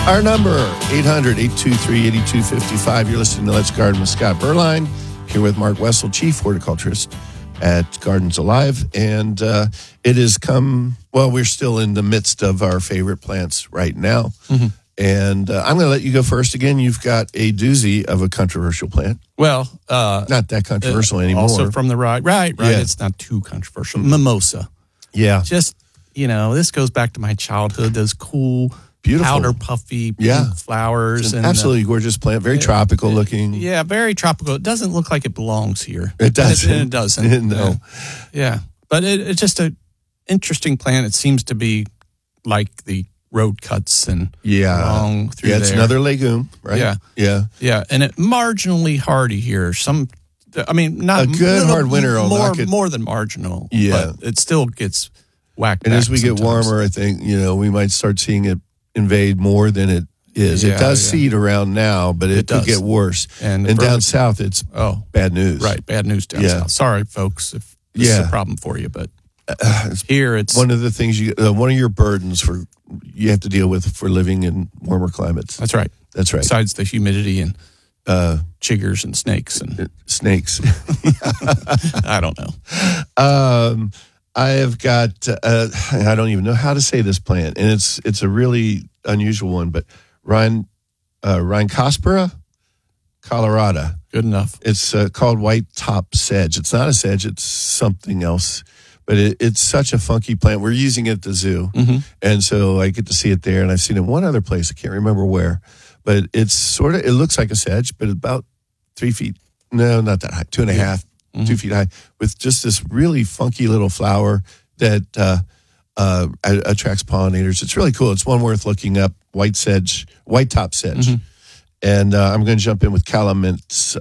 Our number, 800-823-8255. You're listening to Let's Garden with Scott Berline, here with Mark Wessel, Chief Horticulturist at Gardens Alive. And it has come, well, we're still in the midst of our favorite plants right now. Mm-hmm. And I'm going to let you go first again. You've got a doozy of a controversial plant. Well, not that controversial anymore. Also from the right. Yeah. It's not too controversial. Mimosa. Yeah. Just, this goes back to my childhood. Those cool, beautiful, powder puffy pink flowers. It's an absolutely gorgeous plant. Very tropical looking. Yeah, very tropical. It doesn't look like it belongs here. It doesn't. It doesn't. No. Yeah. But it's just an interesting plant. It seems to be like the road cuts and along through there. It's another legume, right? Yeah. And it marginally hardy here. Not a good hard winter will knock it more than marginal. Yeah, but it still gets whacked. And back as we get warmer, I think we might start seeing it invade more than it is. It does seed around now, but it could get worse. And down south, it's bad news. Right, bad news down south. Sorry, folks, if this is a problem for you, but here it's one of the things one of your burdens you have to deal with for living in warmer climates. That's right. Besides the humidity and chiggers and snakes I don't know. I have got I don't even know how to say this plant, and it's a really unusual one, but Rhynchospora colorata. Good enough. It's called white top sedge. It's not a sedge, it's something else. But it's such a funky plant. We're using it at the zoo, and so I get to see it there. And I've seen it one other place. I can't remember where, but it looks like a sedge, but about 3 feet. No, not that high. 2.5, 2 feet high, with just this really funky little flower that attracts pollinators. It's really cool. It's one worth looking up. White top sedge, and I'm going to jump in with Calamintha,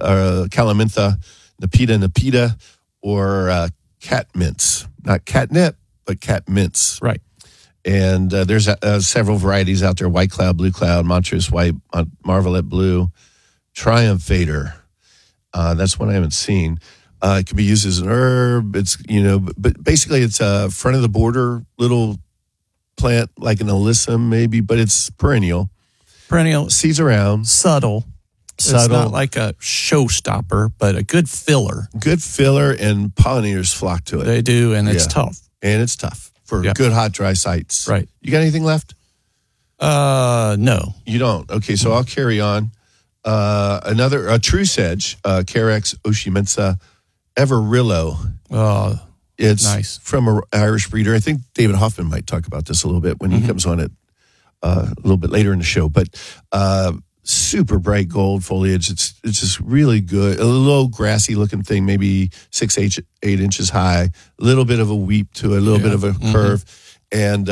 Nepeta, or cat mints. Not catnip, but cat mints. Right. And there's several varieties out there: White Cloud, Blue Cloud, Montrose White, Marvelet Blue, Triumphator. That's one I haven't seen. It can be used as an herb. It's but basically it's a front of the border little plant, like an alyssum maybe, but it's perennial. Seeds around. Subtle. It's not like a showstopper, but a good filler. Good filler, and pollinators flock to it. They do, and it's tough. And it's tough for good, hot, dry sites. Right. You got anything left? No. You don't? Okay, so I'll carry on. A true sedge, Carex oshimensa Everillo. It's nice. From an Irish breeder. I think David Hoffman might talk about this a little bit when he comes on it a little bit later in the show. But super bright gold foliage. It's just really good. A little grassy looking thing, maybe 8 inches high. A little bit of a weep to a little bit of a curve. And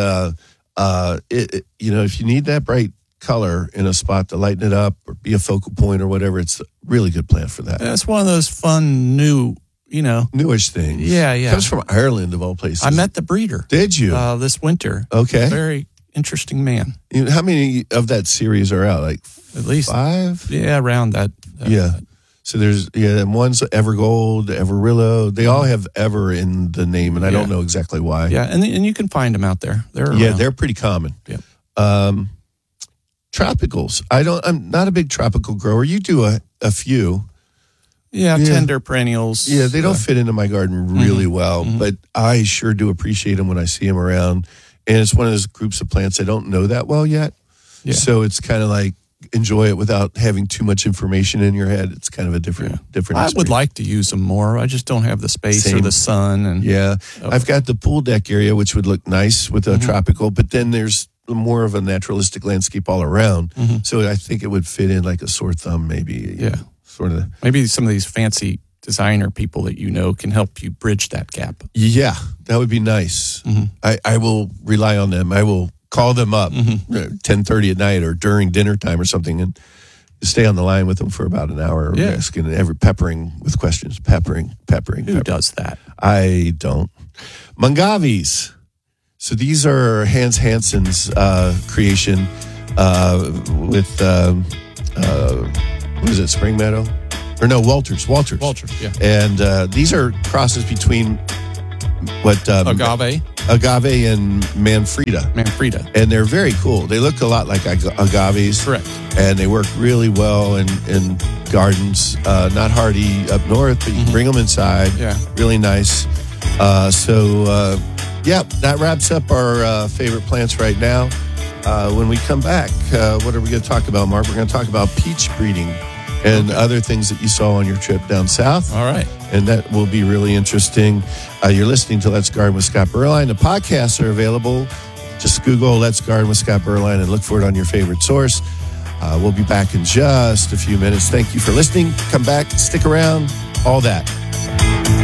if you need that bright color in a spot to lighten it up or be a focal point or whatever, it's a really good plant for that. That's one of those fun newish things. Yeah. Comes from Ireland of all places. I met the breeder. Did you? This winter. Okay. Very interesting man. How many of that series are out? Like at least 5? Yeah, around that. So there's one's Evergold, Everillo. They all have Ever in the name, and I don't know exactly why. Yeah, and you can find them out there. They're pretty common. Yeah. Tropicals. I'm not a big tropical grower. You do a few. Yeah, tender perennials. Yeah, they don't fit into my garden really well, but I sure do appreciate them when I see them around. And it's one of those groups of plants I don't know that well yet. Yeah. So it's kind of like enjoy it without having too much information in your head. It's kind of a different experience. I would like to use them more. I just don't have the space or the sun. And I've got the pool deck area, which would look nice with a tropical, but then there's more of a naturalistic landscape all around. So I think it would fit in like a sore thumb, maybe. Yeah. Sort of. Maybe some of these fancy designer people that can help you bridge that gap. Yeah, that would be nice. I will rely on them. I will call them up 10:30 at night or during dinner time or something and stay on the line with them for about an hour, asking peppering with questions, peppering. Who does that? I don't. Mongavis. So these are Hans Hansen's creation with what is it, Spring Meadow? Or no, Walters, yeah. And these are crosses between agave and Manfreda. And they're very cool. They look a lot like agaves. Correct. And they work really well in gardens. Not hardy up north, but you can bring them inside. Yeah. Really nice. That wraps up our favorite plants right now. When we come back, what are we going to talk about, Mark? We're going to talk about peach breeding and other things that you saw on your trip down south. All right. And that will be really interesting. You're listening to Let's Garden with Scott Berline. The podcasts are available. Just Google Let's Garden with Scott Berline and look for it on your favorite source. We'll be back in just a few minutes. Thank you for listening. Come back, stick around, all that.